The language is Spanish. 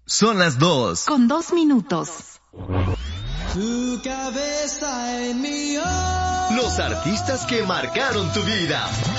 Son las 2. Con 2 minutos. Tu cabeza en mi Los artistas que marcaron tu vida.